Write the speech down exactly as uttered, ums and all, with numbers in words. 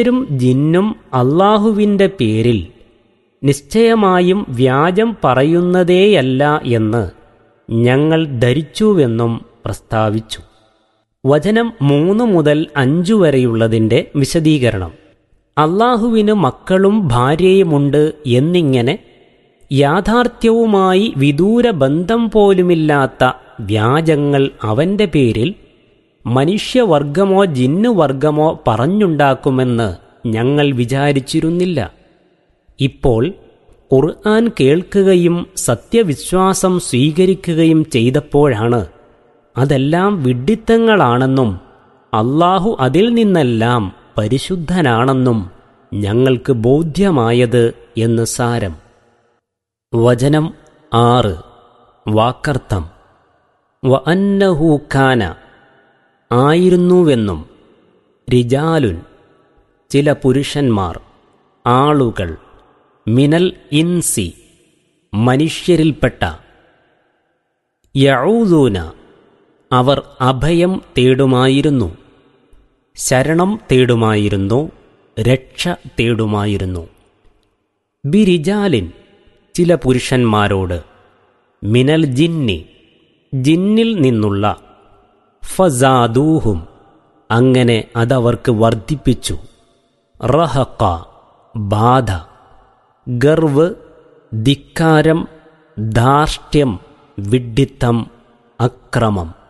മനുഷ്യരും ജിന്നും അല്ലാഹുവിൻ്റെ പേരിൽ നിശ്ചയമായും വ്യാജം പറയുന്നതേയല്ല എന്ന് ഞങ്ങൾ ധരിച്ചുവെന്നും പ്രസ്താവിച്ചു. വചനം മൂന്ന് മുതൽ അഞ്ചു വരെയുള്ളതിൻ്റെ വിശദീകരണം. അല്ലാഹുവിന് മക്കളും ഭാര്യയുമുണ്ട് എന്നിങ്ങനെ യാഥാർത്ഥ്യവുമായി വിദൂര ബന്ധം പോലുമില്ലാത്ത വ്യാജങ്ങൾ അവൻ്റെ പേരിൽ മനുഷ്യവർഗമോ ജിന്നുവർഗമോ പറഞ്ഞുണ്ടാക്കുമെന്ന് ഞങ്ങൾ വിചാരിച്ചിരുന്നില്ല. ഇപ്പോൾ ഖുർആൻ കേൾക്കുകയും സത്യവിശ്വാസം സ്വീകരിക്കുകയും ചെയ്തപ്പോഴാണ് അതെല്ലാം വിഡ്ഢിത്തങ്ങളാണെന്നും അല്ലാഹു അതിൽ നിന്നെല്ലാം പരിശുദ്ധനാണെന്നും ഞങ്ങൾക്ക് ബോധ്യമായത് എന്ന് സാരം. വചനം ആറ്. വാക്കർത്ഥം. വ അന്നഹു കാന, ആയിരുന്നുവെന്നും, റിജാലുൻ, ചില പുരുഷന്മാർ, ആളുകൾ, മിനൽ ഇൻസി, മനുഷ്യരിൽപ്പെട്ട, യഊദൂന, അവർ അഭയം തേടുമായിരുന്നു, ശരണം തേടുമായിരുന്നു, രക്ഷ തേടുമായിരുന്നു. ബിരിജാലിൻ, ചില പുരുഷന്മാരോട്, മിനൽ ജിന്നി, ജിന്നിൽ നിന്നുള്ള, ഫസാദൂഹും, അങ്ങനെ അതവർക്ക് വർദ്ധിപ്പിച്ചു, റഹഖ, ബാധ, ഗർവ്, ധിക്കാരം, ധാർഷ്ട്യം, വിഡ്ഢിത്തം, അക്രമം.